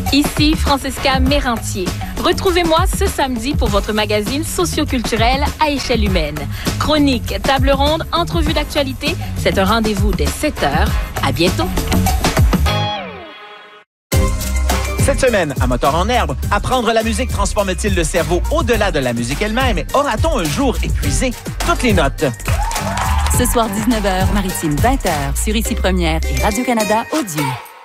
Ici Francesca Mérantier. Retrouvez-moi ce samedi pour votre magazine socioculturel à échelle humaine. Chronique, table ronde, entrevue d'actualité. C'est un rendez-vous dès 7h. À bientôt. Cette semaine, à Moteur en herbe, apprendre la musique transforme-t-il le cerveau au-delà de la musique elle-même? Aura-t-on un jour épuisé toutes les notes? Ce soir, 19h, Maritime, 20h, sur Ici Première et Radio-Canada Audio.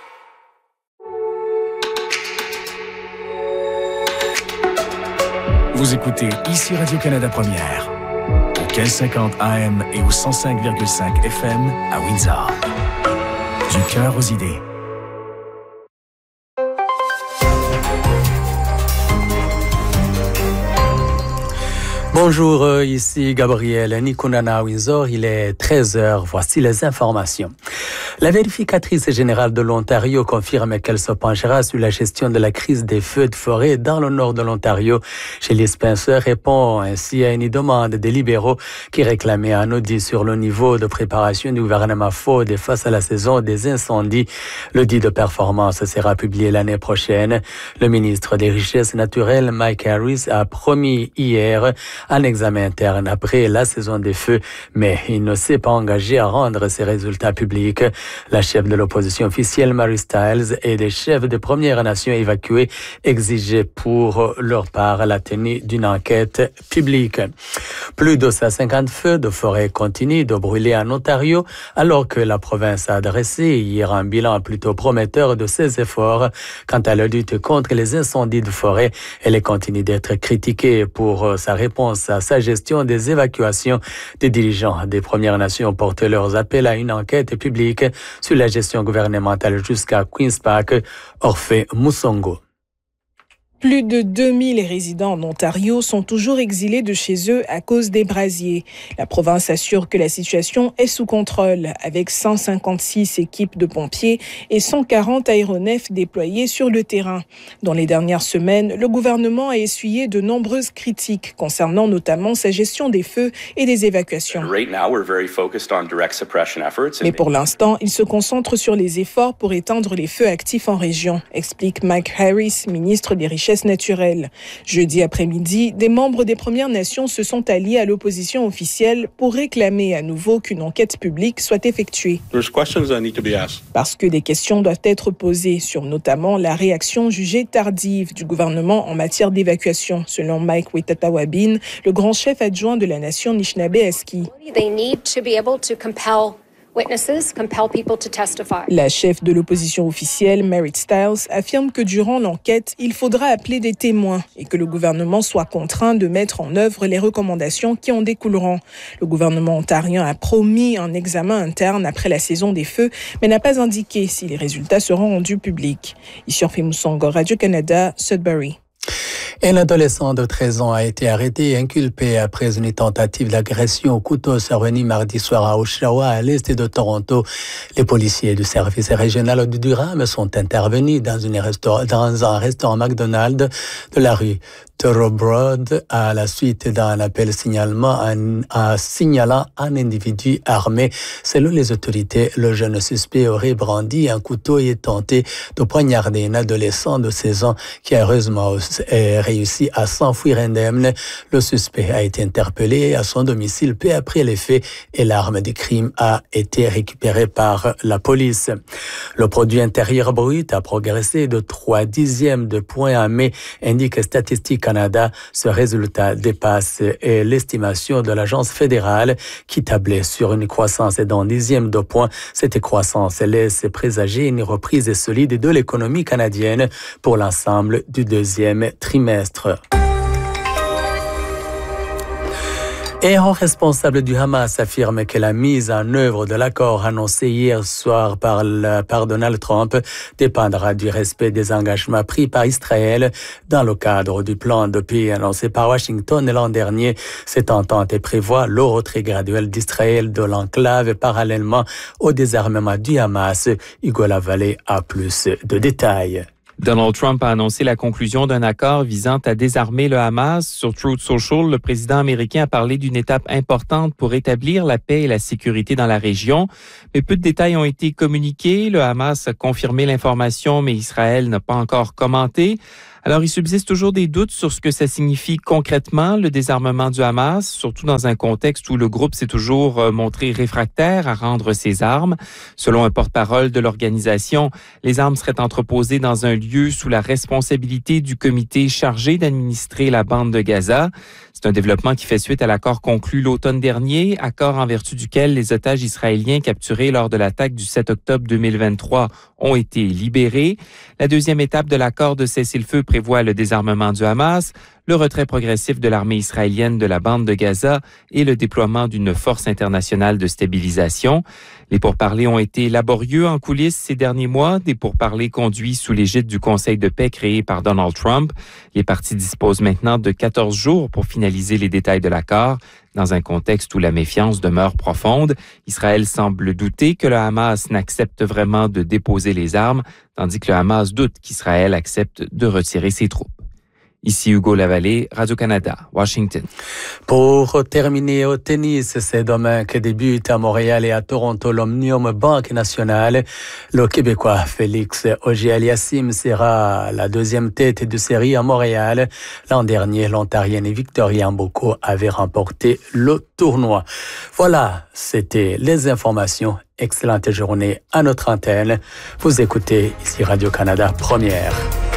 Vous écoutez Ici Radio-Canada Première, au 1550 AM et au 105,5 FM à Windsor. Du cœur aux idées. Bonjour, ici Gabriel Nikunana Windsor, il est 13h, voici les informations. La vérificatrice générale de l'Ontario confirme qu'elle se penchera sur la gestion de la crise des feux de forêt dans le nord de l'Ontario. Shelley Spencer répond ainsi à une demande des libéraux qui réclamaient un audit sur le niveau de préparation du gouvernement Ford face à la saison des incendies. L'audit de performance sera publié l'année prochaine. Le ministre des Richesses naturelles, Mike Harris, a promis hier un examen interne après la saison des feux, mais il ne s'est pas engagé à rendre ses résultats publics. La chef de l'opposition officielle, Mary Stiles, et des chefs de Premières Nations évacués exigeaient pour leur part la tenue d'une enquête publique. Plus de 150 feux de forêt continuent de brûler en Ontario, alors que la province a dressé hier un bilan plutôt prometteur de ses efforts. Quant à la lutte contre les incendies de forêt, elle continue d'être critiquée pour sa réponse à sa gestion des évacuations. Des dirigeants des Premières Nations portent leurs appels à une enquête publique sur la gestion gouvernementale jusqu'à Queen's Park. Orphée Musongo. Plus de 2000 résidents en Ontario sont toujours exilés de chez eux à cause des brasiers. La province assure que la situation est sous contrôle, avec 156 équipes de pompiers et 140 aéronefs déployés sur le terrain. Dans les dernières semaines, le gouvernement a essuyé de nombreuses critiques concernant notamment sa gestion des feux et des évacuations. Mais pour l'instant, il se concentre sur les efforts pour éteindre les feux actifs en région, explique Mike Harris, ministre des Richesses naturelles. Jeudi après-midi, des membres des Premières Nations se sont alliés à l'opposition officielle pour réclamer à nouveau qu'une enquête publique soit effectuée. Parce que des questions doivent être posées sur notamment la réaction jugée tardive du gouvernement en matière d'évacuation, selon Mike Witatawabin, le grand chef adjoint de la nation Anishinaabe-Aski. La chef de l'opposition officielle, Mary Stiles, affirme que durant l'enquête, il faudra appeler des témoins et que le gouvernement soit contraint de mettre en œuvre les recommandations qui en découleront. Le gouvernement ontarien a promis un examen interne après la saison des feux, mais n'a pas indiqué si les résultats seront rendus publics. Ici Orphée Musongo, Radio-Canada, Sudbury. Un adolescent de 13 ans a été arrêté et inculpé après une tentative d'agression au couteau survenue mardi soir à Oshawa, à l'est de Toronto. Les policiers du service régional du Durham sont intervenus dans un restaurant McDonald's de la rue Thoroughbrod à la suite d'un appel signalant un individu armé. Selon les autorités, le jeune suspect aurait brandi un couteau et tenté de poignarder un adolescent de 16 ans qui a heureusement réussi à s'enfuir indemne. Le suspect a été interpellé à son domicile peu après les faits et l'arme du crime a été récupérée par la police. Le produit intérieur brut a progressé de 0,3 de point en mai, indique Statistique Canada. Ce résultat dépasse l'estimation de l'agence fédérale qui tablait sur une croissance d'un 0,1 de point. Cette croissance laisse présager une reprise solide de l'économie canadienne pour l'ensemble du deuxième trimestre. Et un responsable du Hamas affirme que la mise en œuvre de l'accord annoncé hier soir par Donald Trump dépendra du respect des engagements pris par Israël dans le cadre du plan de paix annoncé par Washington l'an dernier. Cette entente prévoit le retrait graduel d'Israël de l'enclave parallèlement au désarmement du Hamas. Hugo Lavallée a plus de détails. Donald Trump a annoncé la conclusion d'un accord visant à désarmer le Hamas. Sur Truth Social, le président américain a parlé d'une étape importante pour établir la paix et la sécurité dans la région. Mais peu de détails ont été communiqués. Le Hamas a confirmé l'information, mais Israël n'a pas encore commenté. Alors, il subsiste toujours des doutes sur ce que ça signifie concrètement, le désarmement du Hamas, surtout dans un contexte où le groupe s'est toujours montré réfractaire à rendre ses armes. Selon un porte-parole de l'organisation, les armes seraient entreposées dans un lieu sous la responsabilité du comité chargé d'administrer la bande de Gaza. C'est un développement qui fait suite à l'accord conclu l'automne dernier, accord en vertu duquel les otages israéliens capturés lors de l'attaque du 7 octobre 2023 ont été libérés. La deuxième étape de l'accord de cessez-le-feu prévoit le désarmement du Hamas, le retrait progressif de l'armée israélienne de la bande de Gaza et le déploiement d'une force internationale de stabilisation. Les pourparlers ont été laborieux en coulisses ces derniers mois, des pourparlers conduits sous l'égide du Conseil de paix créé par Donald Trump. Les parties disposent maintenant de 14 jours pour finaliser les détails de l'accord. Dans un contexte où la méfiance demeure profonde, Israël semble douter que le Hamas n'accepte vraiment de déposer les armes, tandis que le Hamas doute qu'Israël accepte de retirer ses troupes. Ici Hugo Lavallée, Radio-Canada, Washington. Pour terminer au tennis, c'est demain que débute à Montréal et à Toronto l'Omnium Banque Nationale. Le Québécois Félix Auger-Aliassime sera la deuxième tête de série à Montréal. L'an dernier, l'Ontarienne Victoria Mboko avait remporté le tournoi. Voilà, c'était les informations. Excellente journée à notre antenne. Vous écoutez ici Radio-Canada Première.